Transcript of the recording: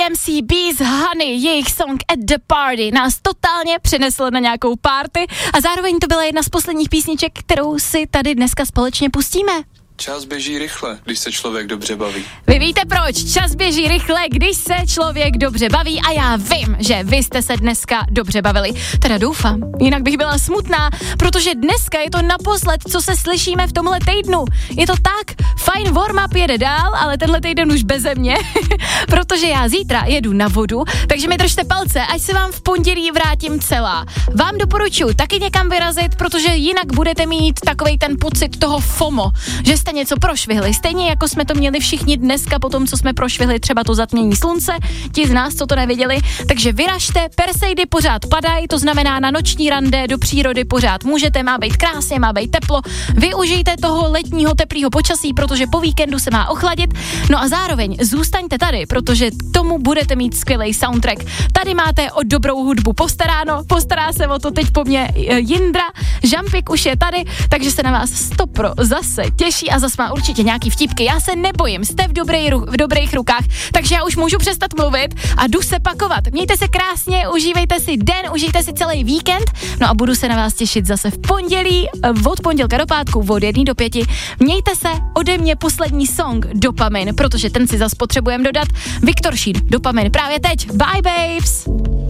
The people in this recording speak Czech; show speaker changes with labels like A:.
A: DMCB's Honey, jejich song At The Party nás totálně přenesl na nějakou party a zároveň to byla jedna z posledních písniček, kterou si tady dneska společně pustíme.
B: Čas běží rychle, když se člověk dobře baví.
A: Vy víte proč? Čas běží rychle, když se člověk dobře baví a já vím, že vy jste se dneska dobře bavili. Teda doufám, jinak bych byla smutná, protože dneska je to naposled, co se slyšíme v tomhle týdnu. Je to tak, fajn warm-up jede dál, ale tenhle týden už beze mě, protože já zítra jedu na vodu, takže mi držte palce, ať se vám v pondělí vrátím celá. Vám doporučuji taky někam vyrazit, protože jinak budete mít takovej ten pocit toho FOMO, že jste něco prošvihli, stejně jako jsme to měli všichni dneska po tom, co jsme prošvihli třeba to zatmění slunce, ti z nás, co to nevěděli, takže vyražte, Perseidy pořád padají, to znamená na noční rande do přírody pořád můžete, má být krásně, má být teplo, využijte toho letního teplého počasí, protože po víkendu se má ochladit, no a zároveň zůstaňte tady, protože k tomu budete mít skvělý soundtrack. Tady máte o dobrou hudbu postaráno, postará se o to teď po mně Jindra, Žampik už je tady, takže se na vás 100% zase těší a zase má určitě nějaký vtipky. Já se nebojím, jste v dobrých rukách, takže já už můžu přestat mluvit a jdu se pakovat. Mějte se krásně, užívejte si den, užijte si celý víkend, no a budu se na vás těšit zase v pondělí, od pondělka do pátku, od 1 do 5. Mějte se, ode mě poslední song Dopamin, protože ten si zase potřebujeme dodat. Viktor Šín, Dopamin právě teď. Bye babes!